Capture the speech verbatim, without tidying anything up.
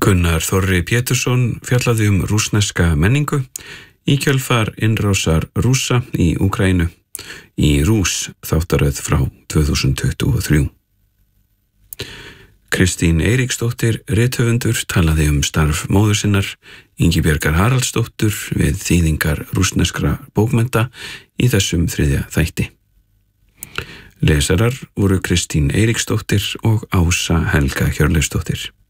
Gunnar Þorri Pétursson fjallaði um rússneska menningu í kjölfar innrásar Rússa í Úkraínu í Rúss þáttaröð frá tvö þúsund tuttugu og þrjú. Kristín Eiríksdóttir rithöfundur talaði um starf móður sinnar, Ingibjargar Haraldsdóttur við þýðingar rússneskra bókmennta í þessum þriðja þætti. Lesarar voru Kristín Eiríksdóttir og Ása Helga Hjörleifsdóttir.